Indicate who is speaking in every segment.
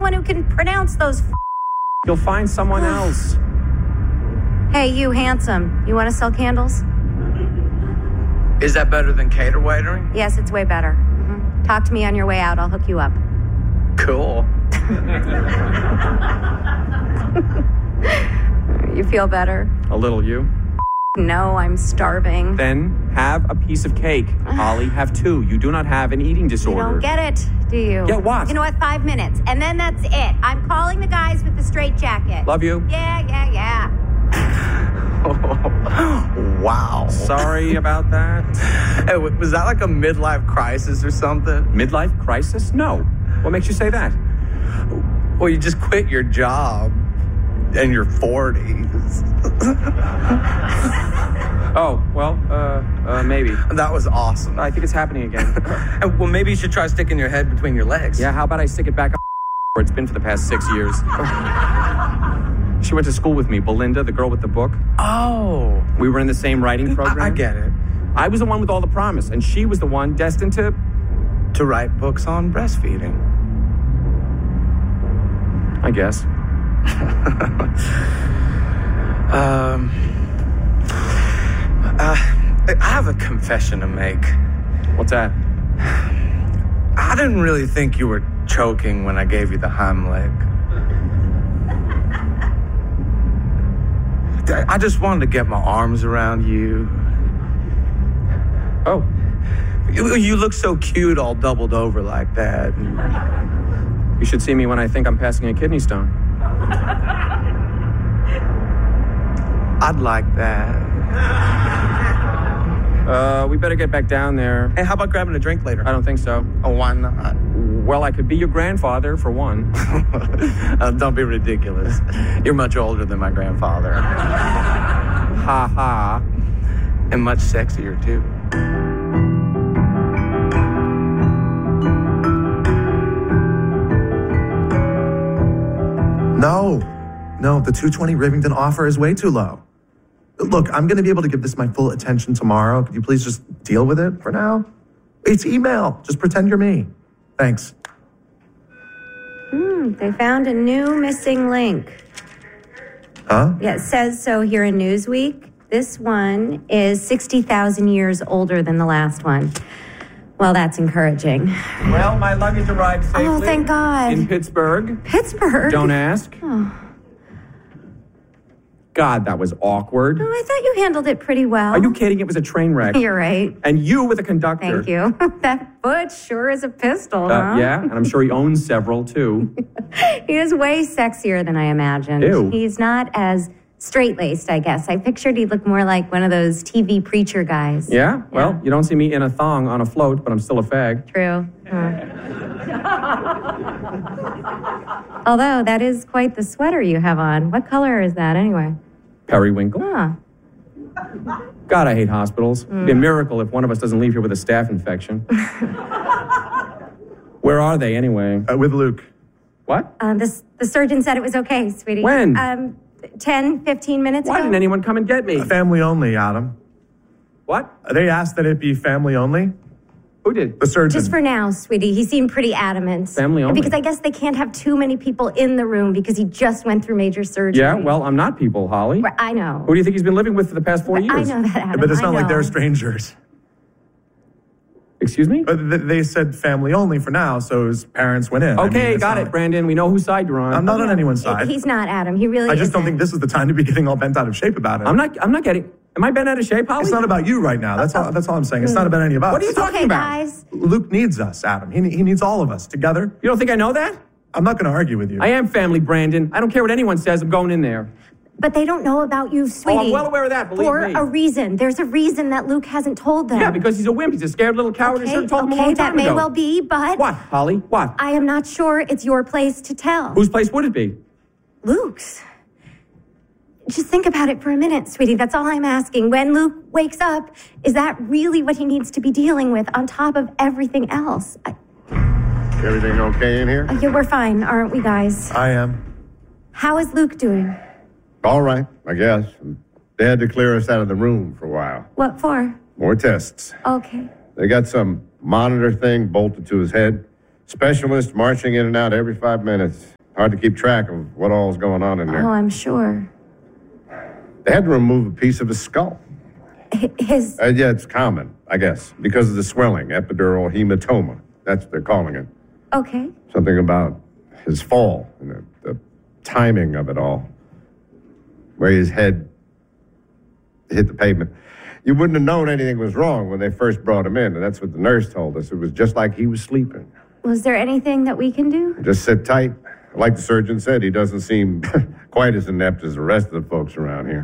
Speaker 1: someone who can pronounce those
Speaker 2: You'll find someone else.
Speaker 1: Hey, you handsome. You want to sell candles?
Speaker 3: Is that better than cater waitering?
Speaker 1: Yes, it's way better. Mm-hmm. Talk to me on your way out. I'll hook you up.
Speaker 3: Cool.
Speaker 1: You feel better?
Speaker 2: A little, you?
Speaker 1: No, I'm starving.
Speaker 2: Then have a piece of cake. Holly, have two. You do not have an eating disorder.
Speaker 1: You don't get it, do you?
Speaker 2: Get what?
Speaker 1: You know what? 5 minutes. And then that's it. I'm calling the guys with the straight jacket.
Speaker 2: Love you.
Speaker 1: Yeah.
Speaker 3: Wow.
Speaker 2: Sorry about that.
Speaker 3: Hey, was that like a midlife crisis or something?
Speaker 2: Midlife crisis? No. What makes you say that?
Speaker 3: Well, you just quit your job in your 40s.
Speaker 2: Oh, well, maybe.
Speaker 3: That was awesome.
Speaker 2: I think it's happening again.
Speaker 3: Well, maybe you should try sticking your head between your legs.
Speaker 2: Yeah, how about I stick it back where it's been for the past 6 years? She went to school with me, Belinda, the girl with the book.
Speaker 3: Oh.
Speaker 2: We were in the same writing program.
Speaker 3: I get it.
Speaker 2: I was the one with all the promise, and she was the one destined to
Speaker 3: write books on breastfeeding.
Speaker 2: I guess.
Speaker 3: I have a confession to make.
Speaker 2: What's that?
Speaker 3: I didn't really think you were choking when I gave you the Heimlich. I just wanted to get my arms around you.
Speaker 2: Oh.
Speaker 3: You look so cute all doubled over like that.
Speaker 2: You should see me when I think I'm passing a kidney stone.
Speaker 3: I'd like that.
Speaker 2: We better get back down there.
Speaker 3: Hey, how about grabbing a drink later?
Speaker 2: I don't think so.
Speaker 3: Oh, why not?
Speaker 2: Well, I could be your grandfather, for one.
Speaker 3: Don't be ridiculous. You're much older than my grandfather.
Speaker 2: Ha ha.
Speaker 3: And much sexier, too.
Speaker 4: No, the $220 Rivington offer is way too low. Look, I'm going to be able to give this my full attention tomorrow. Could you please just deal with it for now? It's email. Just pretend you're me. Thanks.
Speaker 1: They found a new missing link.
Speaker 4: Huh?
Speaker 1: Yeah, it says so here in Newsweek. This one is 60,000 years older than the last one. Well, that's encouraging.
Speaker 2: Well, my luggage arrived safely.
Speaker 1: Oh, thank God.
Speaker 2: In Pittsburgh.
Speaker 1: Pittsburgh?
Speaker 2: Don't ask.
Speaker 1: Oh.
Speaker 2: God, that was awkward.
Speaker 1: Oh, I thought you handled it pretty well.
Speaker 2: Are you kidding? It was a train wreck.
Speaker 1: You're right.
Speaker 2: And you were the conductor.
Speaker 1: Thank you. That foot sure is a pistol, huh?
Speaker 2: Yeah, and I'm sure he owns several, too.
Speaker 1: He is way sexier than I imagined.
Speaker 2: Ew.
Speaker 1: He's not as straight-laced, I guess. I pictured he'd look more like one of those TV preacher guys.
Speaker 2: Yeah? Well, you don't see me in a thong on a float, but I'm still a fag.
Speaker 1: True. Although, that is quite the sweater you have on. What color is that, anyway?
Speaker 2: Periwinkle.
Speaker 1: Huh.
Speaker 2: God, I hate hospitals. It'd be a miracle if one of us doesn't leave here with a staph infection. Where are they, anyway?
Speaker 4: With Luke.
Speaker 2: What?
Speaker 1: The surgeon said it was okay, sweetie.
Speaker 2: When?
Speaker 1: 10, 15 minutes ago.
Speaker 2: Why didn't anyone come and get me?
Speaker 4: Family only, Adam.
Speaker 2: What?
Speaker 4: They asked that it be family only.
Speaker 2: Who did?
Speaker 4: The surgeon.
Speaker 1: Just for now, sweetie. He seemed pretty adamant.
Speaker 2: Family only.
Speaker 1: Because I guess they can't have too many people in the room because he just went through major surgery.
Speaker 2: Yeah, well, I'm not people, Holly.
Speaker 1: I know.
Speaker 2: Who do you think he's been living with for the past 4 years?
Speaker 1: I know that, Adam.
Speaker 4: But it's not
Speaker 1: I
Speaker 4: like they're
Speaker 1: know.
Speaker 4: strangers.
Speaker 2: Excuse me?
Speaker 4: They said family only for now, so his parents went in.
Speaker 2: Okay,
Speaker 4: it's
Speaker 2: got
Speaker 4: not
Speaker 2: it,
Speaker 4: like-
Speaker 2: Brandon. We know whose side you're on.
Speaker 4: I'm not on anyone's side.
Speaker 1: He's not, Adam. He really
Speaker 4: I just don't
Speaker 1: isn't.
Speaker 4: think this is the time to be getting all bent out of shape about it.
Speaker 2: I'm not getting... Am I bent out of shape, Holly?
Speaker 4: It's not about you right now. That's all I'm saying. It's not about any of us.
Speaker 2: What are you talking
Speaker 1: Okay,
Speaker 2: about?
Speaker 1: guys.
Speaker 4: Luke needs us, Adam. He needs all of us together.
Speaker 2: You don't think I know that?
Speaker 4: I'm not going to argue with you.
Speaker 2: I am family, Brandon. I don't care what anyone says. I'm going in there.
Speaker 1: But they don't know about you, sweetie.
Speaker 2: Oh, I'm well aware of that, believe
Speaker 1: For
Speaker 2: me.
Speaker 1: a reason. There's a reason that Luke hasn't told them.
Speaker 2: Yeah, because he's a wimp. He's a scared little coward. I should have told him a long
Speaker 1: Okay,
Speaker 2: time
Speaker 1: that may
Speaker 2: ago.
Speaker 1: well be, but...
Speaker 2: What, Holly? What?
Speaker 1: I am not sure it's your place to tell.
Speaker 2: Whose place would it be?
Speaker 1: Luke's. Just think about it for a minute, sweetie. That's all I'm asking. When Luke wakes up, is that really what he needs to be dealing with on top of everything else?
Speaker 5: Everything okay in here?
Speaker 1: Yeah, we're fine, aren't we, guys?
Speaker 4: I am.
Speaker 1: How is Luke doing?
Speaker 5: All right, I guess. They had to clear us out of the room for a while.
Speaker 1: What for?
Speaker 5: More tests.
Speaker 1: Okay.
Speaker 5: They got some monitor thing bolted to his head. Specialist marching in and out every 5 minutes. Hard to keep track of what all's going on in there.
Speaker 1: Oh, I'm sure.
Speaker 5: They had to remove a piece of his skull.
Speaker 1: His...
Speaker 5: Yeah, it's common, I guess, because of the swelling, epidural hematoma. That's what they're calling it.
Speaker 1: Okay.
Speaker 5: Something about his fall and the timing of it all. Where his head hit the pavement. You wouldn't have known anything was wrong when they first brought him in, and that's what the nurse told us. It was just like he was sleeping.
Speaker 1: Was there anything that we can do?
Speaker 5: Just sit tight. Like the surgeon said, he doesn't seem quite as inept as the rest of the folks around here.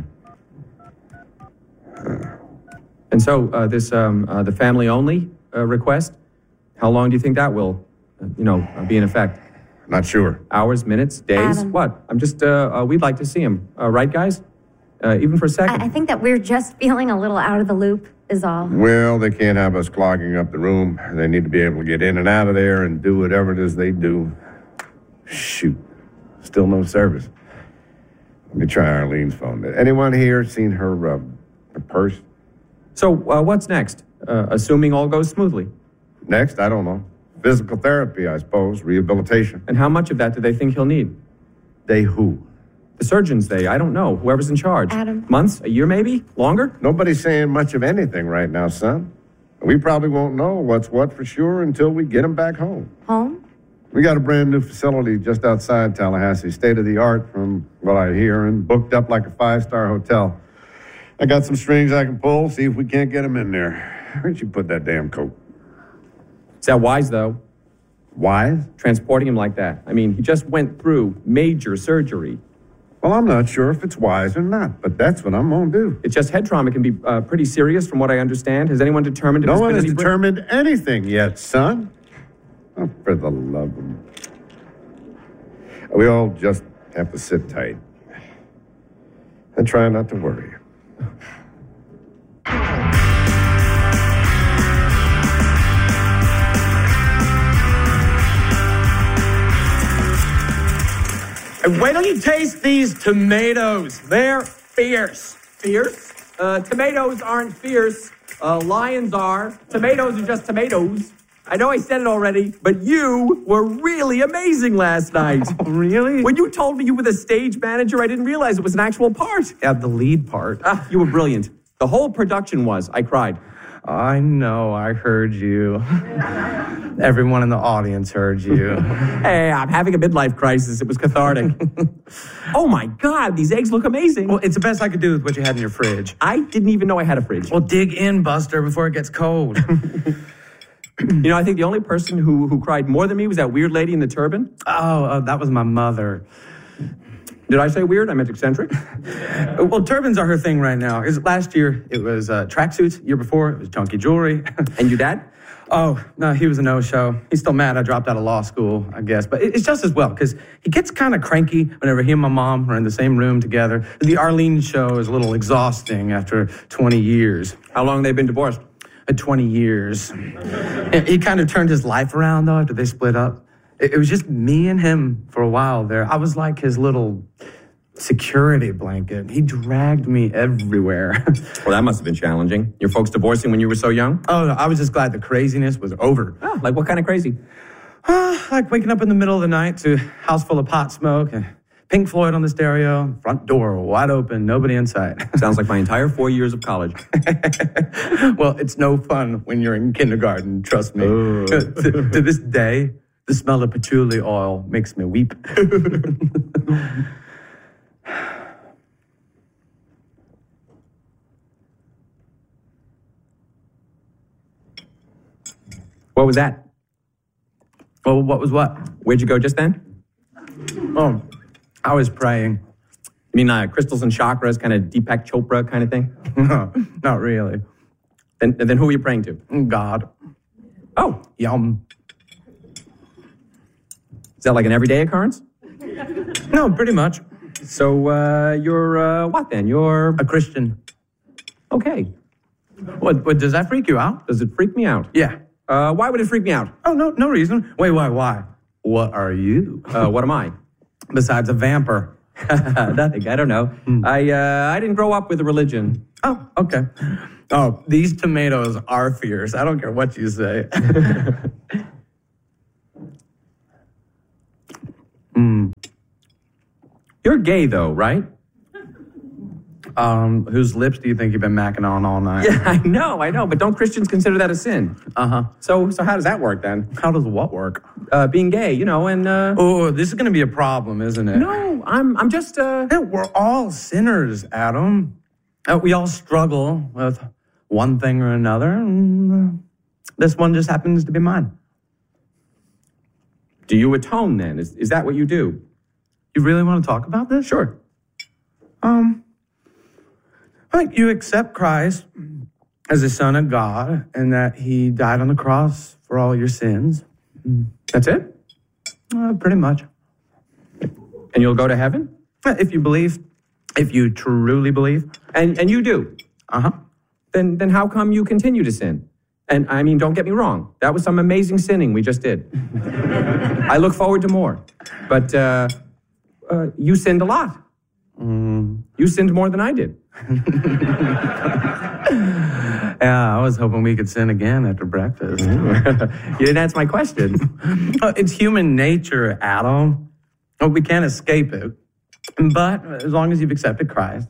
Speaker 2: And so, the family-only request, how long do you think that will, be in effect?
Speaker 5: Not sure.
Speaker 2: Hours, minutes, days?
Speaker 1: Adam.
Speaker 2: What? I'm just, we'd like to see him. Right, guys? Even for a second?
Speaker 1: I think that we're just feeling a little out of the loop is all.
Speaker 5: Well, they can't have us clogging up the room. They need to be able to get in and out of there and do whatever it is they do. Shoot. Still no service. Let me try Arlene's phone. Anyone here seen her purse?
Speaker 2: So, what's next? Assuming all goes smoothly.
Speaker 5: Next, I don't know. Physical therapy, I suppose. Rehabilitation.
Speaker 2: And how much of that do they think he'll need?
Speaker 5: They who?
Speaker 2: The surgeons, I don't know. Whoever's in charge.
Speaker 1: Adam.
Speaker 2: Months? A year, maybe? Longer?
Speaker 5: Nobody's saying much of anything right now, son. We probably won't know what's what for sure until we get them back home.
Speaker 1: Home?
Speaker 5: We got a brand new facility just outside Tallahassee, state of the art from what I hear, and booked up like a 5-star hotel. I got some strings I can pull, see if we can't get them in there. Where'd you put that damn coat?
Speaker 2: Is that wise, though?
Speaker 5: Wise?
Speaker 2: Transporting him like that. I mean, he just went through major surgery.
Speaker 5: Well, I'm not sure if it's wise or not, but that's what I'm going to do.
Speaker 2: It's just head trauma can be pretty serious from what I understand. Has anyone determined if
Speaker 5: No
Speaker 2: there's
Speaker 5: one
Speaker 2: been
Speaker 5: has
Speaker 2: any
Speaker 5: determined anything yet, son. Oh, for the love of... We all just have to sit tight and try not to worry.
Speaker 3: And wait till you taste these tomatoes. They're fierce.
Speaker 2: Fierce? Tomatoes aren't fierce. Lions are. Tomatoes are just tomatoes. I know I said it already, but you were really amazing last night.
Speaker 3: Oh, really?
Speaker 2: When you told me you were the stage manager, I didn't realize it was an actual part.
Speaker 3: Yeah, the lead part.
Speaker 2: You were brilliant. The whole production was. I cried.
Speaker 3: I know, I heard you. Everyone in the audience heard you.
Speaker 2: Hey, I'm having a midlife crisis. It was cathartic. Oh my God, these eggs look amazing.
Speaker 3: Well, it's the best I could do with what you had in your fridge.
Speaker 2: I didn't even know I had a fridge.
Speaker 3: Well, dig in, Buster, before it gets cold.
Speaker 2: I think the only person who cried more than me was that weird lady in the turban.
Speaker 3: Oh, that was my mother.
Speaker 2: Did I say weird? I meant eccentric.
Speaker 3: Well, turbans are her thing right now. Last year, it was tracksuits. Year before, it was chunky jewelry.
Speaker 2: And your dad?
Speaker 3: Oh, no, he was a no-show. He's still mad I dropped out of law school, I guess. But it's just as well, because he gets kind of cranky whenever he and my mom are in the same room together. The Arlene show is a little exhausting after 20 years.
Speaker 2: How long they've been divorced?
Speaker 3: 20 years. He kind of turned his life around, though, after they split up. It was just me and him for a while there. I was like his little security blanket. He dragged me everywhere.
Speaker 2: Well, that must have been challenging. Your folks divorcing when you were so young?
Speaker 3: Oh, no, I was just glad the craziness was over.
Speaker 2: Oh, like what kind of crazy?
Speaker 3: Like waking up in the middle of the night to a house full of pot smoke and Pink Floyd on the stereo, front door wide open, nobody in sight.
Speaker 2: Sounds like my entire 4 years of college.
Speaker 3: Well, it's no fun when you're in kindergarten, trust me. To this day, the smell of patchouli oil makes me weep.
Speaker 2: What was that?
Speaker 3: Well, what was what?
Speaker 2: Where'd you go just then?
Speaker 3: Oh, I was praying.
Speaker 2: You mean crystals and chakras, kind of Deepak Chopra kind of thing?
Speaker 3: No, not really.
Speaker 2: Then who were you praying to?
Speaker 3: God.
Speaker 2: Oh,
Speaker 3: Yum.
Speaker 2: is that like an everyday occurrence?
Speaker 3: No, pretty much.
Speaker 2: So you're what then? You're
Speaker 3: A Christian.
Speaker 2: okay.
Speaker 3: What, does that freak you out?
Speaker 2: Does it freak me out?
Speaker 3: Yeah.
Speaker 2: Why would it freak me out?
Speaker 3: Oh, no reason. Wait, why? What are you?
Speaker 2: What am I?
Speaker 3: Besides a vamper.
Speaker 2: Nothing. I don't know. I didn't grow up with a religion.
Speaker 3: Oh, okay. Oh, these tomatoes are fierce. I don't care what you say.
Speaker 2: You're gay, though, right?
Speaker 3: Whose lips do you think you've been macking on all night?
Speaker 2: Yeah, I know. But don't Christians consider that a sin?
Speaker 3: Uh-huh.
Speaker 2: So how does that work, then?
Speaker 3: How does what work?
Speaker 2: Being gay, and...
Speaker 3: Oh, this is going to be a problem, isn't it?
Speaker 2: No, I'm just...
Speaker 3: Yeah, we're all sinners, Adam. We all struggle with one thing or another. And this one just happens to be mine.
Speaker 2: Do you atone, then? Is that what you do?
Speaker 3: You really want to talk about this?
Speaker 2: Sure.
Speaker 3: Like you accept Christ as the Son of God and that he died on the cross for all your sins.
Speaker 2: That's it?
Speaker 3: Pretty much.
Speaker 2: And you'll go to heaven?
Speaker 3: If you believe. If you truly believe.
Speaker 2: And you do?
Speaker 3: Uh-huh.
Speaker 2: Then how come you continue to sin? And I mean, don't get me wrong. That was some amazing sinning we just did. I look forward to more. But you sinned a lot. You sinned more than I did.
Speaker 3: Yeah, I was hoping we could sin again after breakfast.
Speaker 2: You didn't answer my question.
Speaker 3: It's human nature, Adam. We can't escape it. But as long as you've accepted Christ.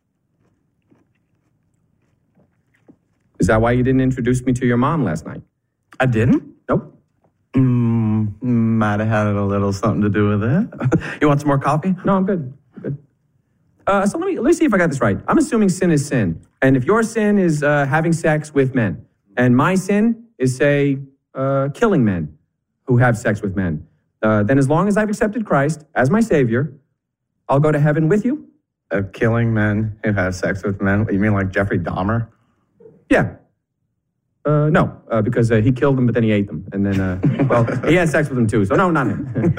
Speaker 2: Is that why you didn't introduce me to your mom last night?
Speaker 3: I didn't?
Speaker 2: Nope.
Speaker 3: Might have had a little something to do with it. You want some more coffee?
Speaker 2: No, I'm good. So let me see if I got this right. I'm assuming sin is sin. And if your sin is having sex with men, and my sin is, say, killing men who have sex with men, then as long as I've accepted Christ as my Savior, I'll go to heaven with you.
Speaker 3: Killing men who have sex with men? You mean like Jeffrey Dahmer?
Speaker 2: Yeah. No, because he killed them, but then he ate them. And then, well, he had sex with them too, so no, not him.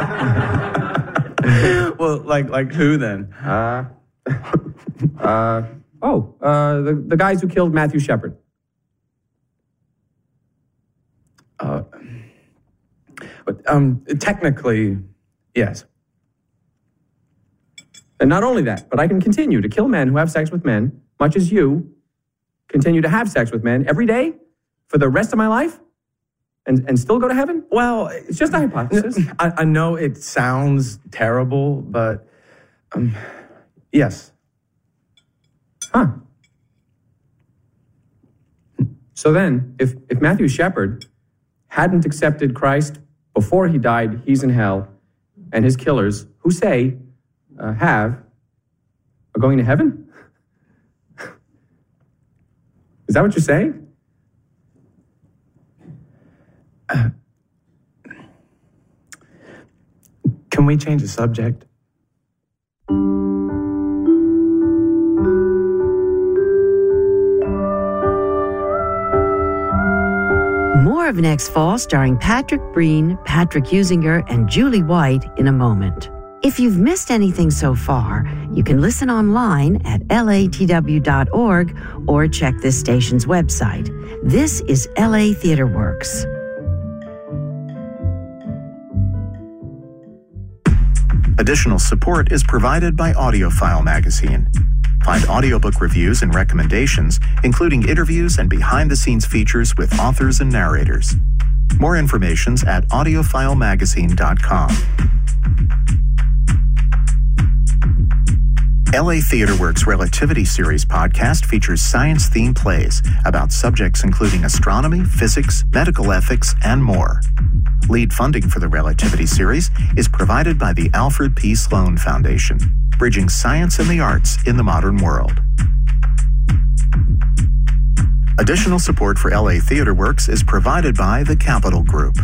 Speaker 3: Well, like who then?
Speaker 2: The guys who killed Matthew Shepard.
Speaker 3: Technically, yes.
Speaker 2: And not only that, but I can continue to kill men who have sex with men, much as you continue to have sex with men every day for the rest of my life and still go to heaven?
Speaker 3: Well,
Speaker 2: it's just a hypothesis.
Speaker 3: I know it sounds terrible, but yes.
Speaker 2: Huh. So then, if Matthew Shepard hadn't accepted Christ before he died, he's in hell, and his killers, who say, are going to heaven? Is that what you're saying?
Speaker 3: Can we change the subject?
Speaker 6: More of Next Fall starring Patrick Breen, Patrick Husinger, and Julie White in a moment. If you've missed anything so far, you can listen online at latw.org or check this station's website. This is LA Theater Works.
Speaker 7: Additional support is provided by AudioFile magazine. Find audiobook reviews and recommendations, including interviews and behind-the-scenes features with authors and narrators. More information's at audiofilemagazine.com. LA Theater Works Relativity Series podcast features science-themed plays about subjects including astronomy, physics, medical ethics, and more. Lead funding for the Relativity Series is provided by the Alfred P. Sloan Foundation, bridging science and the arts in the modern world. Additional support for LA Theater Works is provided by the Capital Group.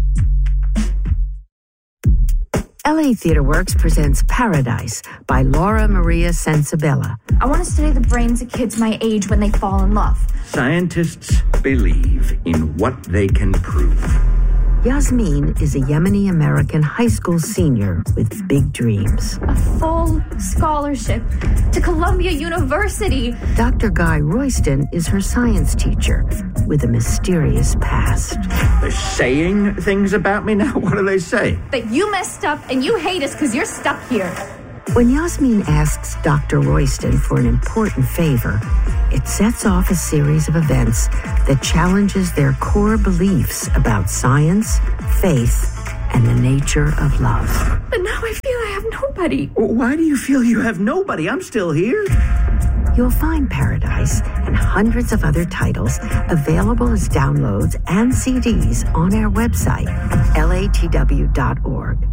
Speaker 6: LA Theater Works presents Paradise by Laura Maria Sensabella.
Speaker 8: I want to study the brains of kids my age when they fall in love.
Speaker 9: Scientists believe in what they can prove.
Speaker 6: Yasmin is a Yemeni-American high school senior with big dreams.
Speaker 8: A full scholarship to Columbia University.
Speaker 6: Dr. Guy Royston is her science teacher with a mysterious past.
Speaker 9: They're saying things about me now? What do they say?
Speaker 8: That you messed up and you hate us because you're stuck here.
Speaker 6: When Yasmin asks Dr. Royston for an important favor, it sets off a series of events that challenges their core beliefs about science, faith, and the nature of love.
Speaker 8: But now I feel I have nobody.
Speaker 9: Why do you feel you have nobody? I'm still here.
Speaker 6: You'll find Paradise and hundreds of other titles available as downloads and CDs on our website, latw.org.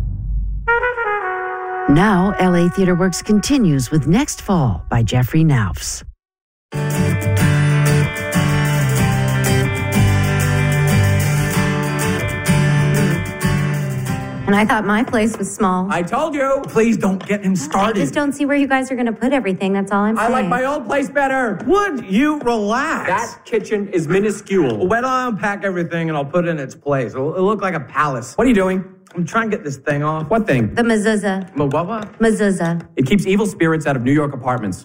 Speaker 6: Now, LA Theater Works continues with Next Fall by Jeffrey Naufs.
Speaker 1: And I thought my place was small.
Speaker 2: I told you.
Speaker 3: Please don't get him
Speaker 1: I
Speaker 3: started.
Speaker 1: just don't see where you guys are going to put everything. That's all I'm
Speaker 2: I
Speaker 1: saying.
Speaker 2: like my old place better.
Speaker 3: Would you relax?
Speaker 2: That kitchen is minuscule.
Speaker 3: Wait till I unpack everything and I'll put it in its place. It'll look like a palace.
Speaker 2: What are you doing?
Speaker 3: I'm trying to get this thing off.
Speaker 2: What thing?
Speaker 1: The mezuzah.
Speaker 3: What?
Speaker 1: Mezuzah.
Speaker 2: It keeps evil spirits out of New York apartments.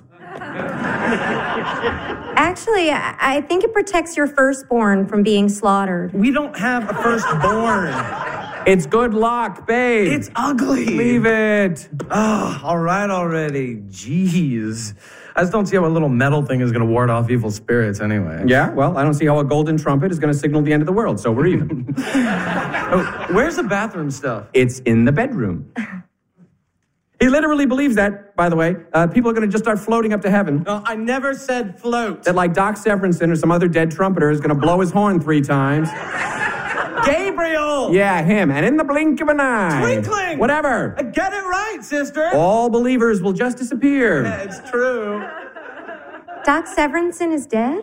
Speaker 1: Actually, I think it protects your firstborn from being slaughtered.
Speaker 3: We don't have a firstborn.
Speaker 2: It's good luck, babe.
Speaker 3: It's ugly.
Speaker 2: Leave it.
Speaker 3: Oh, all right already. Jeez. I just don't see how a little metal thing is going to ward off evil spirits anyway.
Speaker 2: Yeah, well, I don't see how a golden trumpet is going to signal the end of the world, so we're even.
Speaker 3: Where's the bathroom stuff?
Speaker 2: It's in the bedroom. He literally believes that, by the way. People are going to just start floating up to heaven.
Speaker 3: No, I never said float.
Speaker 2: That like Doc Severinsen or some other dead trumpeter is going to blow his horn 3 times.
Speaker 3: Gabriel!
Speaker 2: Yeah, him. And in the blink of an eye.
Speaker 3: Twinkling!
Speaker 2: Whatever.
Speaker 3: Get it right, sister.
Speaker 2: All believers will just disappear.
Speaker 3: Yeah, it's true.
Speaker 1: Doc Severinsen is dead?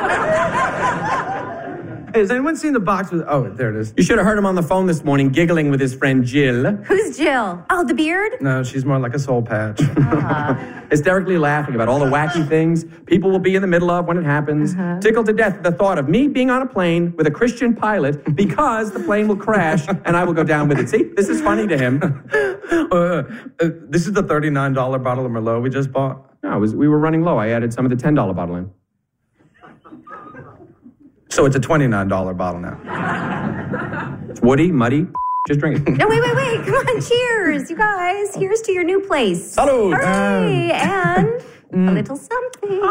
Speaker 3: Hey, has anyone seen the box with... Oh, there it is.
Speaker 2: You should have heard him on the phone this morning giggling with his friend Jill.
Speaker 1: Who's Jill? Oh, the beard?
Speaker 3: No, she's more like a soul patch.
Speaker 2: Hysterically laughing about all the wacky things people will be in the middle of when it happens. Tickled to death at the thought of me being on a plane with a Christian pilot because the plane will crash and I will go down with it. See, this is funny to him.
Speaker 3: This is the $39 bottle of Merlot we just bought.
Speaker 2: No, we were running low. I added some of the $10 bottle in.
Speaker 3: So it's a $29 bottle now.
Speaker 2: It's woody, muddy. Just drink it.
Speaker 1: No, wait. Come on, cheers, you guys. Here's to your new place.
Speaker 2: Salud.
Speaker 1: Hooray, and a little something.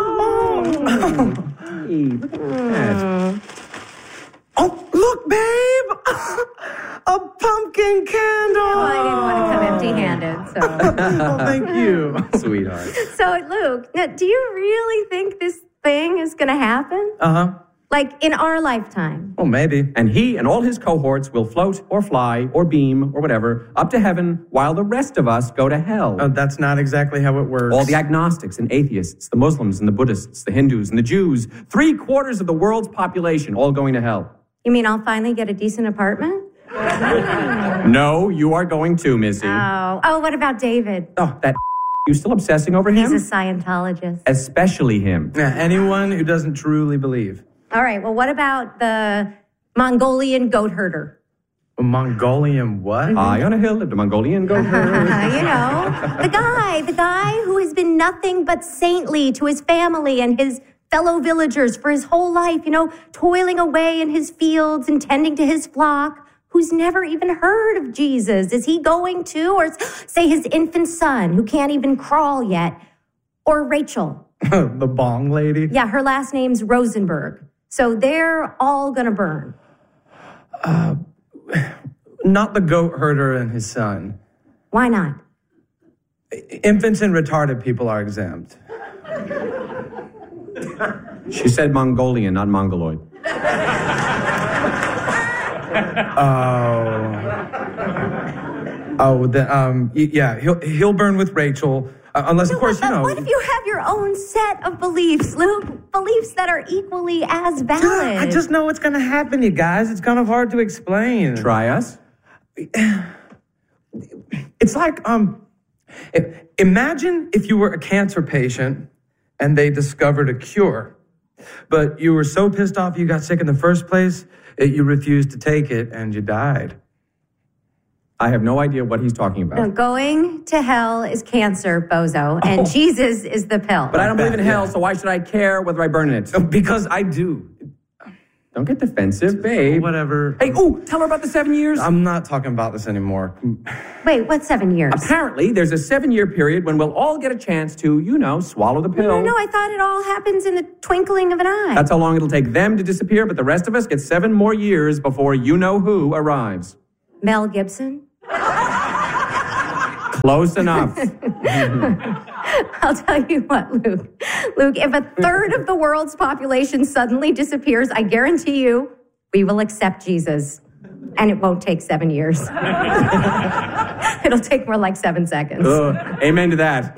Speaker 3: Oh, look, babe! A pumpkin candle!
Speaker 1: Well, I didn't want to come empty-handed, so.
Speaker 3: Well, thank you.
Speaker 2: Sweetheart.
Speaker 1: So, Luke, now, do you really think this thing is going to happen?
Speaker 3: Uh-huh.
Speaker 1: Like, in our lifetime?
Speaker 3: Well, maybe.
Speaker 2: And he and all his cohorts will float or fly or beam or whatever up to heaven while the rest of us go to hell.
Speaker 3: That's not exactly how it works.
Speaker 2: All the agnostics and atheists, the Muslims and the Buddhists, the Hindus and the Jews, 3/4 of the world's population all going to hell.
Speaker 1: You mean I'll finally get a decent apartment?
Speaker 2: No, you are going to, Missy.
Speaker 1: Oh, what about David?
Speaker 2: Oh, that you still obsessing over him?
Speaker 1: He's a Scientologist.
Speaker 2: Especially him.
Speaker 3: Yeah, anyone who doesn't truly believe.
Speaker 1: All right, well, what about the Mongolian goat herder?
Speaker 3: A Mongolian what?
Speaker 2: High on a hill lived a Mongolian goat herder.
Speaker 1: You know, the guy who has been nothing but saintly to his family and his fellow villagers for his whole life, you know, toiling away in his fields and tending to his flock, who's never even heard of Jesus. Is he going to? Or say his infant son, who can't even crawl yet. Or Rachel.
Speaker 3: The bong lady?
Speaker 1: Yeah, her last name's Rosenberg. So they're all gonna burn.
Speaker 3: Not the goat herder and his son.
Speaker 1: Why not?
Speaker 3: Infants and retarded people are exempt.
Speaker 2: She said Mongolian, not Mongoloid.
Speaker 3: Yeah, he'll burn with Rachel, unless, of course, you know.
Speaker 1: What if you have your own set of beliefs, Luke? Beliefs that are equally as valid.
Speaker 3: I just know what's going to happen, you guys. It's kind of hard to explain.
Speaker 2: Try us.
Speaker 3: It's like, imagine if you were a cancer patient and they discovered a cure, but you were so pissed off you got sick in the first place, you refused to take it and you died.
Speaker 2: I have no idea what he's talking about.
Speaker 1: No, going to hell is cancer, bozo, and Jesus is the pill.
Speaker 2: But I don't believe in hell, so why should I care whether I burn in it?
Speaker 3: Because I do.
Speaker 2: Don't get defensive, babe.
Speaker 3: Whatever.
Speaker 2: Hey, tell her about the 7 years.
Speaker 3: I'm not talking about this anymore.
Speaker 1: Wait, what 7 years?
Speaker 2: Apparently, there's a 7-year period when we'll all get a chance to, swallow the pill.
Speaker 1: No, I thought it all happens in the twinkling of an eye.
Speaker 2: That's how long it'll take them to disappear, but the rest of us get 7 more years before you-know-who arrives.
Speaker 1: Mel Gibson?
Speaker 2: Close enough.
Speaker 1: I'll tell you what, Luke. Luke, if a third of the world's population suddenly disappears, I guarantee you we will accept Jesus. And it won't take 7 years. It'll take more like 7 seconds.
Speaker 2: Amen to that.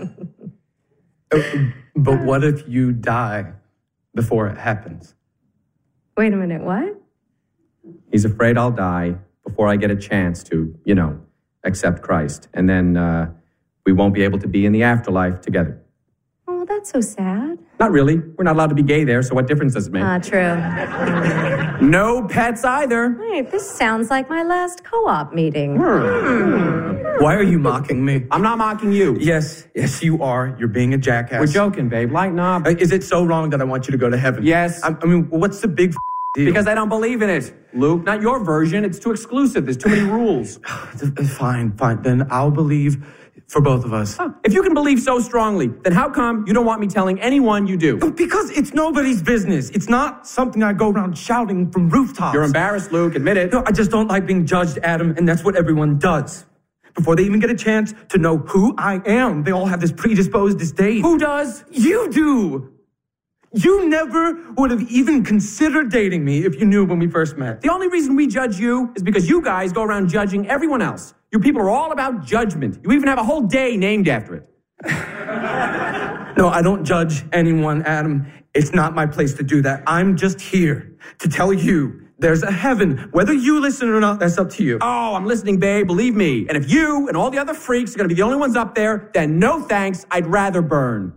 Speaker 3: But what if you die before it happens?
Speaker 1: Wait a minute, what?
Speaker 2: He's afraid I'll die before I get a chance to, accept Christ. And then we won't be able to be in the afterlife together.
Speaker 1: Oh, that's so sad.
Speaker 2: Not really. We're not allowed to be gay there, so what difference does it make?
Speaker 1: True.
Speaker 2: No pets either.
Speaker 1: Hey, this sounds like my last co-op meeting.
Speaker 3: Why are you mocking me?
Speaker 2: I'm not mocking you.
Speaker 3: Yes, you are. You're being a jackass.
Speaker 2: We're joking, babe. Lighten up.
Speaker 3: Is it so wrong that I want you to go to heaven?
Speaker 2: Yes.
Speaker 3: I mean, what's the big deal?
Speaker 2: Because I don't believe in it, Luke. Not your version. It's too exclusive. There's too many rules.
Speaker 3: Fine. Then I'll believe for both of us.
Speaker 2: If you can believe so strongly, then how come you don't want me telling anyone you do?
Speaker 3: Because it's nobody's business. It's not something I go around shouting from rooftops.
Speaker 2: You're embarrassed, Luke. Admit it.
Speaker 3: No, I just don't like being judged, Adam, and that's what everyone does. Before they even get a chance to know who I am, they all have this predisposed disdain.
Speaker 2: Who does?
Speaker 3: You do. You never would have even considered dating me if you knew when we first met.
Speaker 2: The only reason we judge you is because you guys go around judging everyone else. You people are all about judgment. You even have a whole day named after it.
Speaker 3: No, I don't judge anyone, Adam. It's not my place to do that. I'm just here to tell you there's a heaven. Whether you listen or not, that's up to you.
Speaker 2: Oh, I'm listening, babe. Believe me. And if you and all the other freaks are going to be the only ones up there, then no thanks. I'd rather burn.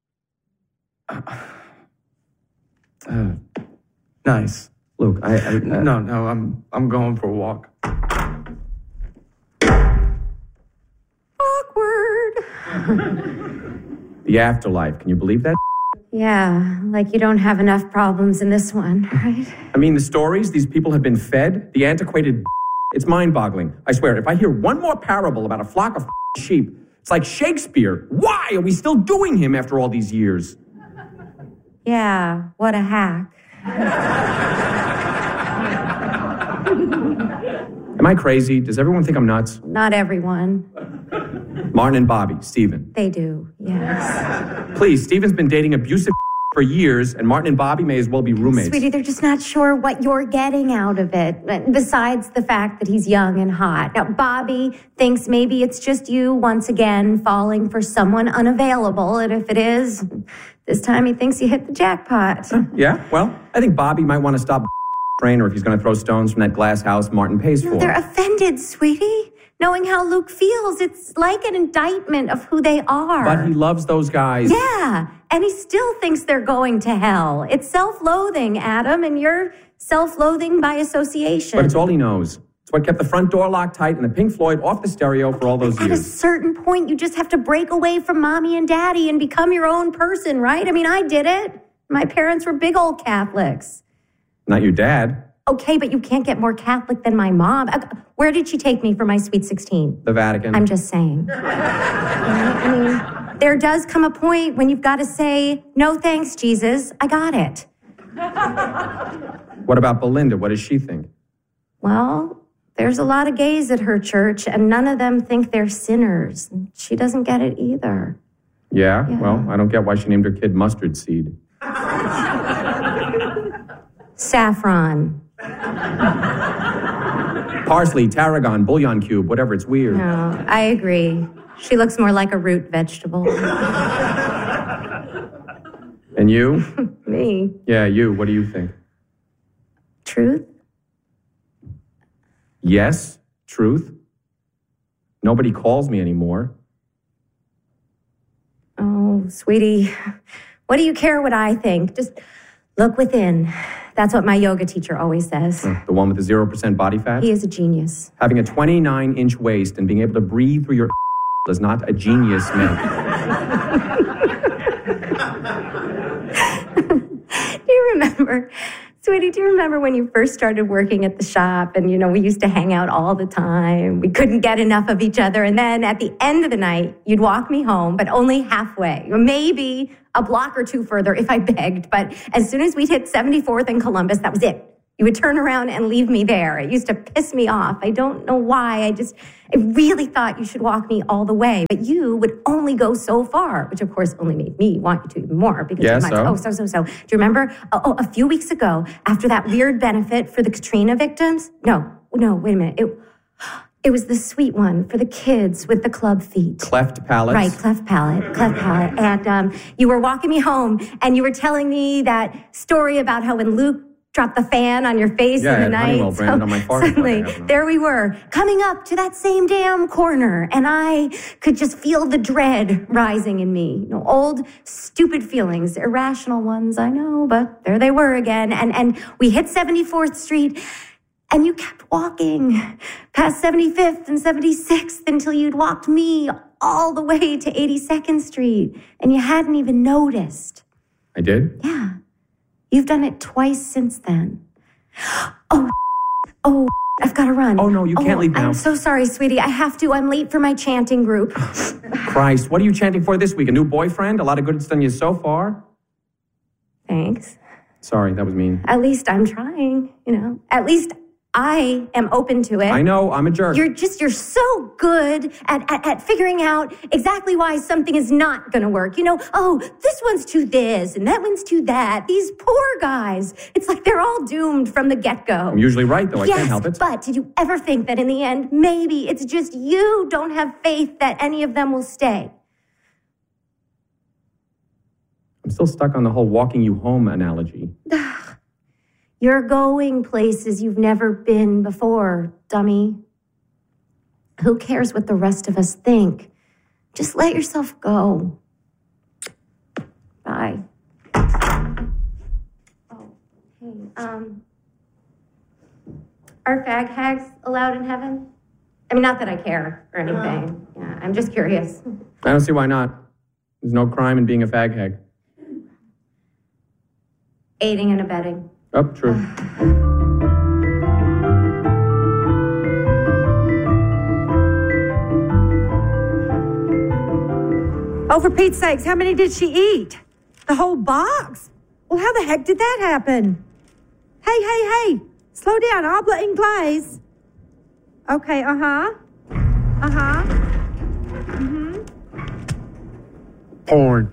Speaker 3: Nice.
Speaker 2: Luke,
Speaker 3: No, I'm going for a walk.
Speaker 1: Awkward.
Speaker 2: The afterlife. Can you believe that?
Speaker 1: Yeah, like you don't have enough problems in this one, right?
Speaker 2: I mean, the stories these people have been fed, the antiquated it's mind-boggling. I swear, if I hear one more parable about a flock of sheep, it's like Shakespeare. Why are we still doing him after all these years?
Speaker 1: Yeah, what a hack.
Speaker 2: Am I crazy? Does everyone think I'm nuts?
Speaker 1: Not everyone.
Speaker 2: Martin and Bobby, Steven.
Speaker 1: They do, yes.
Speaker 2: Please, Steven's been dating abusive for years, and Martin and Bobby may as well be roommates.
Speaker 1: Sweetie, they're just not sure what you're getting out of it, besides the fact that he's young and hot. Now, Bobby thinks maybe it's just you, once again, falling for someone unavailable, and if it is, this time he thinks you hit the jackpot.
Speaker 2: Yeah? Well, I think Bobby might want to stop Trainer if he's going to throw stones from that glass house Martin pays for.
Speaker 1: They're offended, sweetie. Knowing how Luke feels, it's like an indictment of who they are.
Speaker 2: But he loves those guys.
Speaker 1: Yeah, and he still thinks they're going to hell. It's self-loathing, Adam, and you're self-loathing by association.
Speaker 2: But it's all he knows. It's what kept the front door locked tight and the Pink Floyd off the stereo for all those years.
Speaker 1: At a certain point, you just have to break away from mommy and daddy and become your own person, right? I mean, I did it. My parents were big old Catholics.
Speaker 2: Not your dad.
Speaker 1: Okay, but you can't get more Catholic than my mom. Where did she take me for my Sweet 16?
Speaker 2: The Vatican.
Speaker 1: I'm just saying. I mean, there does come a point when you've got to say, no thanks, Jesus, I got it.
Speaker 2: What about Belinda? What does she think?
Speaker 1: Well, there's a lot of gays at her church, and none of them think they're sinners. She doesn't get it either.
Speaker 2: Yeah? Well, I don't get why she named her kid Mustard Seed.
Speaker 1: Saffron.
Speaker 2: Parsley, tarragon, bouillon cube, whatever, it's weird.
Speaker 1: No, I agree. She looks more like a root vegetable.
Speaker 2: And you?
Speaker 1: Me.
Speaker 2: Yeah, you. What do you think?
Speaker 1: Truth?
Speaker 2: Yes, truth. Nobody calls me anymore.
Speaker 1: Oh, sweetie, what do you care what I think? Just look within. That's what my yoga teacher always says.
Speaker 2: The one with the 0% body fat?
Speaker 1: He is a genius.
Speaker 2: Having a 29-inch waist and being able to breathe through your does not a genius make.
Speaker 1: Do you remember, sweetie, do you remember when you first started working at the shop and, we used to hang out all the time? We couldn't get enough of each other. And then at the end of the night, you'd walk me home, but only halfway. Maybe a block or two further if I begged. But as soon as we'd hit 74th and Columbus, that was it. You would turn around and leave me there. It used to piss me off. I don't know why. I really thought you should walk me all the way. But you would only go so far, which of course only made me want you to even more. Because
Speaker 2: Yeah,
Speaker 1: you might,
Speaker 2: so?
Speaker 1: Do you remember? A few weeks ago, after that weird benefit for the Katrina victims? No, wait a minute. It was the sweet one for the kids with the club feet.
Speaker 2: Cleft palates.
Speaker 1: Right, cleft palate. And you were walking me home, and you were telling me that story about how when Luke dropped the fan on your face in the night.
Speaker 2: Honeywell brand on my forehead.
Speaker 1: Suddenly, there we were, coming up to that same damn corner, and I could just feel the dread rising in me. Old, stupid feelings, irrational ones, I know, but there they were again. And we hit 74th Street, and you kept walking past 75th and 76th until you'd walked me all the way to 82nd Street, and you hadn't even noticed.
Speaker 2: I did?
Speaker 1: Yeah. You've done it twice since then. Oh, I've got to run.
Speaker 2: Oh, no, you can't leave now.
Speaker 1: I'm so sorry, sweetie. I have to. I'm late for my chanting group.
Speaker 2: Christ, what are you chanting for this week? A new boyfriend? A lot of good it's done you so far?
Speaker 1: Thanks.
Speaker 2: Sorry, that was mean.
Speaker 1: At least I'm trying, At least I am open to it.
Speaker 2: I know, I'm a jerk.
Speaker 1: You're so good at figuring out exactly why something is not going to work. This one's to this and that one's to that. These poor guys. It's like they're all doomed from the get-go.
Speaker 2: I'm usually right, though. I can't help it.
Speaker 1: But did you ever think that in the end, maybe it's just you don't have faith that any of them will stay?
Speaker 2: I'm still stuck on the whole walking you home analogy.
Speaker 1: You're going places you've never been before, dummy. Who cares what the rest of us think? Just let yourself go. Bye. Are fag hags allowed in heaven? I mean, not that I care or anything. Yeah, I'm just curious.
Speaker 2: I don't see why not. There's no crime in being a fag hag.
Speaker 1: Aiding and abetting.
Speaker 2: Oh, true.
Speaker 10: Oh, for Pete's sakes, how many did she eat? The whole box? Well, how the heck did that happen? Hey. Slow down, habla inglés. Okay,
Speaker 5: Porn.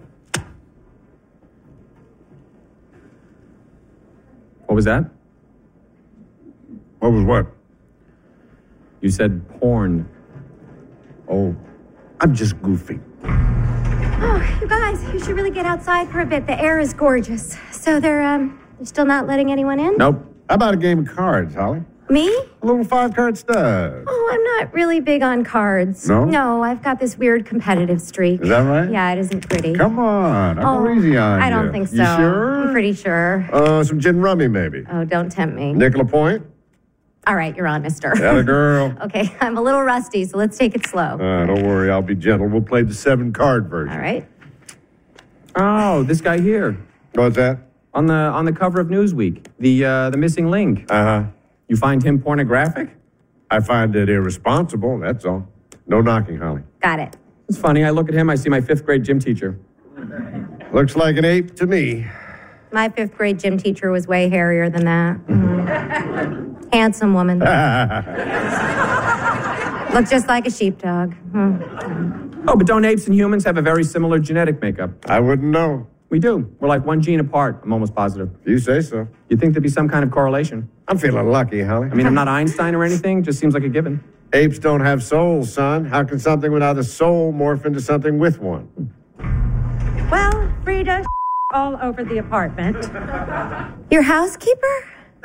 Speaker 2: What was that?
Speaker 5: What was what?
Speaker 2: You said porn.
Speaker 5: Oh, I'm just goofy.
Speaker 1: Oh, you guys, you should really get outside for a bit. The air is gorgeous. So they're still not letting anyone in?
Speaker 2: Nope.
Speaker 5: How about a game of cards, Holly?
Speaker 1: Me?
Speaker 5: A little 5-card stuff.
Speaker 1: Oh, I'm not really big on cards.
Speaker 5: No?
Speaker 1: No, I've got this weird competitive streak.
Speaker 5: Is that right?
Speaker 1: Yeah, it isn't pretty.
Speaker 5: Come on, I'll go easy on you.
Speaker 1: I don't think so.
Speaker 5: You sure?
Speaker 1: I'm pretty sure.
Speaker 5: Some gin rummy, maybe.
Speaker 1: Oh, don't tempt me.
Speaker 5: Nickel a point?
Speaker 1: All right, you're on, mister.
Speaker 5: Atta girl.
Speaker 1: Okay, I'm a little rusty, so let's take it slow.
Speaker 5: Don't worry, I'll be gentle. We'll play the 7-card version.
Speaker 1: All right.
Speaker 2: Oh, this guy here.
Speaker 5: What's that?
Speaker 2: On the cover of Newsweek. The missing link.
Speaker 5: Uh-huh.
Speaker 2: You find him pornographic?
Speaker 5: I find it irresponsible, that's all. No knocking, Holly.
Speaker 1: Got it.
Speaker 2: It's funny, I look at him, I see my 5th grade gym teacher.
Speaker 5: Looks like an ape to me.
Speaker 1: My 5th grade gym teacher was way hairier than that. Mm. Handsome woman. Looked just like a sheepdog.
Speaker 2: Oh, but don't apes and humans have a very similar genetic makeup?
Speaker 5: I wouldn't know.
Speaker 2: We do. We're like one gene apart, I'm almost positive.
Speaker 5: You say so.
Speaker 2: You'd think there'd be some kind of correlation.
Speaker 5: I'm feeling lucky, Holly.
Speaker 2: I mean, I'm not Einstein or anything, just seems like a given.
Speaker 5: Apes don't have souls, son. How can something without a soul morph into something with one?
Speaker 10: Well, Frida, all over the apartment.
Speaker 1: Your housekeeper?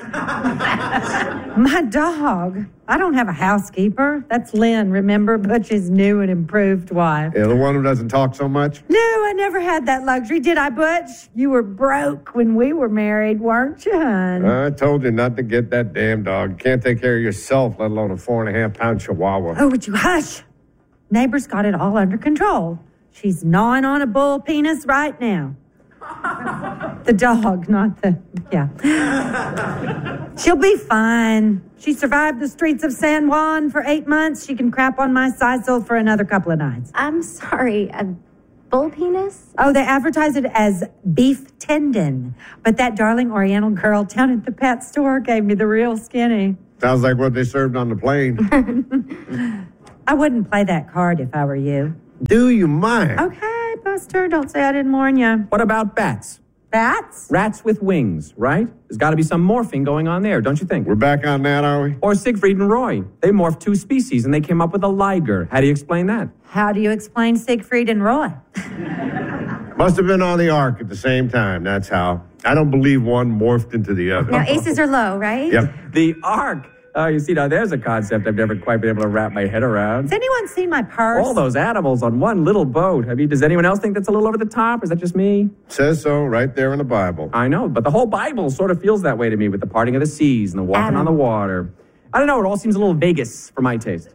Speaker 10: My dog. I don't have a housekeeper. That's Lynn, remember? Butch's new and improved wife.
Speaker 5: Yeah, the one who doesn't talk so much?
Speaker 10: No, I never had that luxury, did I, Butch? You were broke when we were married, weren't you, hon?
Speaker 5: I told you not to get that damn dog. You can't take care of yourself, let alone a 4.5-pound chihuahua.
Speaker 10: Oh, would you hush? Neighbor's got it all under control. She's gnawing on a bull penis right now. The dog, not the... Yeah. She'll be fine. She survived the streets of San Juan for 8 months. She can crap on my sisal for another couple of nights.
Speaker 1: I'm sorry. Bull penis?
Speaker 10: Oh, they advertise it as beef tendon. But that darling Oriental girl down at the pet store gave me the real skinny.
Speaker 5: Sounds like what they served on the plane.
Speaker 10: I wouldn't play that card if I were you.
Speaker 5: Do you mind?
Speaker 10: Okay, Buster, don't say I didn't warn you.
Speaker 2: What about bats?
Speaker 10: Bats?
Speaker 2: Rats with wings, right? There's got to be some morphing going on there, don't you think?
Speaker 5: We're back on that, are we?
Speaker 2: Or Siegfried and Roy. They morphed 2 species and they came up with a liger. How do you explain that?
Speaker 10: How do you explain Siegfried and Roy?
Speaker 5: Must have been on the ark at the same time, that's how. I don't believe one morphed into the other.
Speaker 1: Now, aces are low, right?
Speaker 5: Yep.
Speaker 2: The ark. Oh, you see, now there's a concept I've never quite been able to wrap my head around.
Speaker 10: Has anyone seen my purse?
Speaker 2: All those animals on one little boat. Does anyone else think that's a little over the top? Or is that just me?
Speaker 5: Says so right there in the Bible.
Speaker 2: I know, but the whole Bible sort of feels that way to me with the parting of the seas and the walking on the water. I don't know, it all seems a little Vegas for my taste.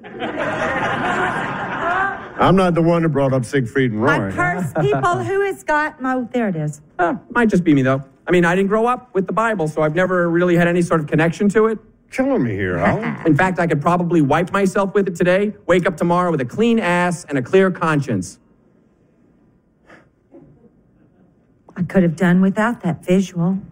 Speaker 5: I'm not the one who brought up Siegfried and Roy.
Speaker 10: My purse, people, who has got... Oh, there it is.
Speaker 2: Might just be me, though. I mean, I didn't grow up with the Bible, so I've never really had any sort of connection to it.
Speaker 5: Killing me here, huh?
Speaker 2: In fact, I could probably wipe myself with it today, wake up tomorrow with a clean ass and a clear conscience.
Speaker 10: I could have done without that visual.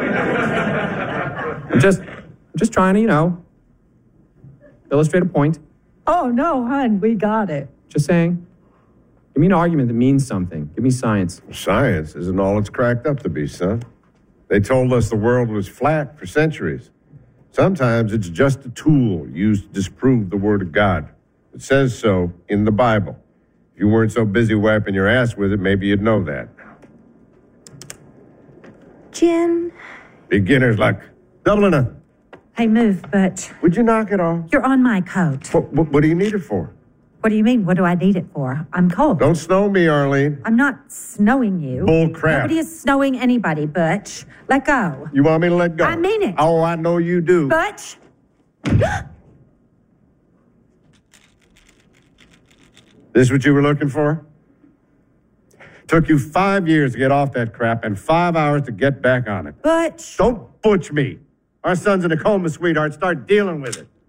Speaker 2: I'm just trying to, illustrate a point.
Speaker 10: Oh, no, hon, we got it.
Speaker 2: Just saying. Give me an argument that means something. Give me science.
Speaker 5: Science isn't all it's cracked up to be, son. They told us the world was flat for centuries. Sometimes it's just a tool used to disprove the Word of God. It says so in the Bible. If you weren't so busy wiping your ass with it, maybe you'd know that.
Speaker 1: Gin.
Speaker 5: Beginner's luck. Dubliner.
Speaker 10: Hey, move, Butch.
Speaker 5: Would you knock it off?
Speaker 10: You're on my coat.
Speaker 5: What do you need it for?
Speaker 10: What do you mean? What do I need it for? I'm cold.
Speaker 5: Don't snow me, Arlene.
Speaker 10: I'm not snowing you.
Speaker 5: Bull crap.
Speaker 10: Nobody is snowing anybody, Butch. Let go.
Speaker 5: You want me to let go?
Speaker 10: I mean it.
Speaker 5: Oh, I know you do.
Speaker 10: Butch.
Speaker 5: This what you were looking for? Took you 5 years to get off that crap and 5 hours to get back on it.
Speaker 10: Butch.
Speaker 5: Don't butch me. Our son's in a coma, sweetheart. Start dealing with it.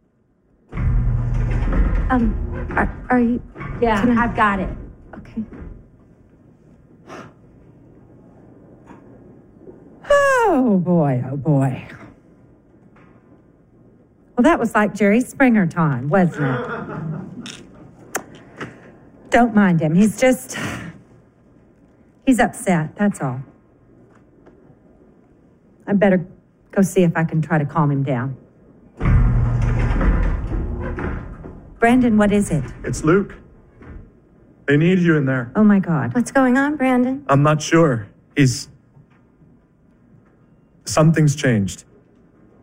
Speaker 1: Are you...
Speaker 10: Yeah, I've got it.
Speaker 1: Okay.
Speaker 10: Oh, boy, oh, boy. Well, that was like Jerry Springer time, wasn't it? Don't mind him. He's upset, that's all. I better go see if I can try to calm him down. Brandon, what is it?
Speaker 4: It's Luke. They need you in there.
Speaker 10: Oh, my God.
Speaker 1: What's going on, Brandon?
Speaker 4: I'm not sure. Something's changed.